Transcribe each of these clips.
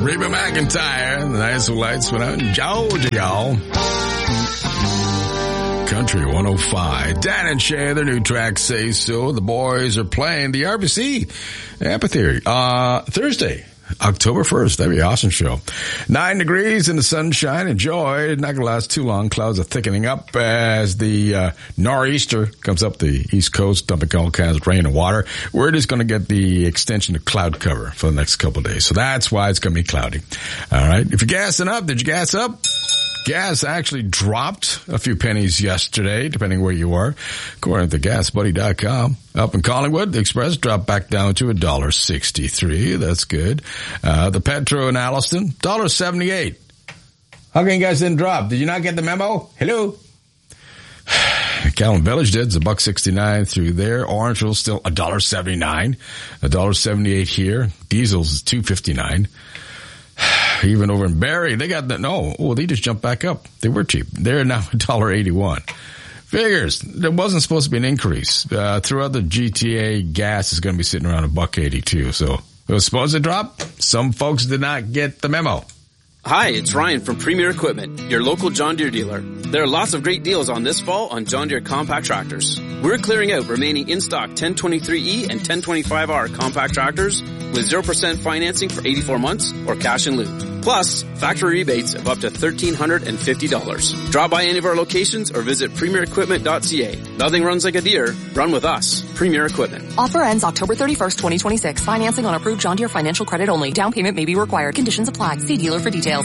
Reba McEntire. The nice lights went out in Georgia, y'all. Country 105. Dan and Shay, their new track Say So. The boys are playing the RBC Amphitheater Thursday, October 1st. That'd be an awesome show. 9 degrees in the sunshine. Enjoy. Not going to last too long. Clouds are thickening up as the nor'easter comes up the east coast, dumping all kinds of rain and water. We're just going to get the extension of cloud cover for the next couple of days. So that's why it's going to be cloudy. All right. If you're gassing up, did you gas up? Gas actually dropped a few pennies yesterday, depending where you are. According to GasBuddy.com. Up in Collingwood, the Express dropped back down to $1.63. That's good. The Petro in Alliston, $1.78. How come you guys didn't drop? Did you not get the memo? Hello? Callan Village did. It's $1.69 through there. Orangeville still $1.79. $1.78 here. Diesel's is $2.59. Even over in Barrie, they got they just jumped back up. They were cheap. They're now $1.81. Figures. There wasn't supposed to be an increase. Throughout the GTA, gas is going to be sitting around $1.82. So it was supposed to drop. Some folks did not get the memo. Hi, it's Ryan from Premier Equipment, your local John Deere dealer. There are lots of great deals on this fall on John Deere compact tractors. We're clearing out remaining in-stock 1023E and 1025R compact tractors with 0% financing for 84 months or cash in lieu. Plus, factory rebates of up to $1,350. Drop by any of our locations or visit premierequipment.ca. Nothing runs like a Deere. Run with us. Premier Equipment. Offer ends October 31st, 2026. Financing on approved John Deere financial credit only. Down payment may be required. Conditions apply. See dealer for details.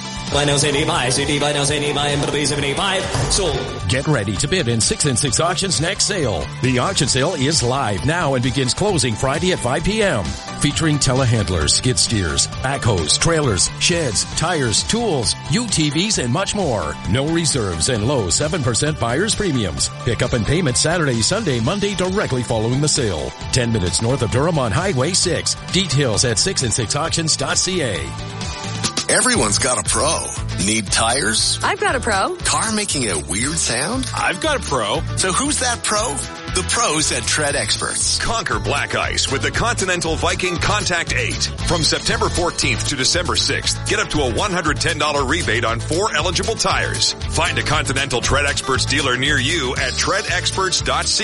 Get ready to bid in 6 and 6 Auctions next sale. The auction sale is live now and begins closing Friday at 5 p.m. Featuring telehandlers, skid steers, backhoes, trailers, sheds, tires, tools, UTVs, and much more. No reserves and low 7% buyer's premiums. Pickup and payment Saturday, Sunday, Monday directly following the sale. 10 minutes north of Durham on Highway 6. Details at 6and6auctions.ca. Everyone's got a pro. Need tires? I've got a pro. Car making a weird sound? I've got a pro. So who's that pro? The pros at Tread Experts. Conquer black ice with the Continental Viking Contact 8. From September 14th to December 6th, get up to a $110 rebate on 4 eligible tires. Find a Continental Tread Experts dealer near you at treadexperts.ca.